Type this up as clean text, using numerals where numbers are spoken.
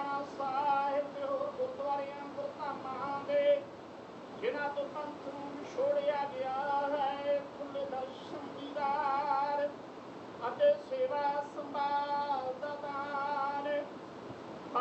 ਨਨਕਾਣਾ ਸਾਹਿਬ ਤੇ ਹੋਰ ਗੁਰਦੁਆਰਿਆਂ ਗੁਰਧਾਮਾਂ ਦੇ ਜਿਨ੍ਹਾਂ ਤੋਂ ਪੰਥ ਨੂੰ ਵਿਛੋੜਿਆ ਗਿਆ ਹੈ, ਖੁੱਲੇ ਦਰਸ਼ਨ ਦੀਦਾਰ ਅਤੇ ਸੇਵਾ ਸੰਭਾਲ